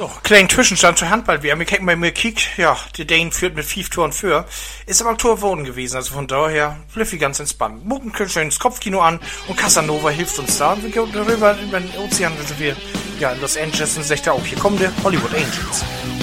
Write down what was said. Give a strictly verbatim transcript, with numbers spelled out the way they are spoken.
So, kleinen Zwischenstand zur Handball-W M. Ich kennt mal mir Kick, ja, die Dane führt mit fünf Toren für. Ist aber Tor Wohnen gewesen, also von daher bliff ich ganz entspannt. Mucken können schön ins Kopfkino an und Casanova hilft uns da. Und wir gehen darüber über den Ozean, sind wir ja in Los Angeles und sagt ja auch, hier kommen die Hollywood Angels.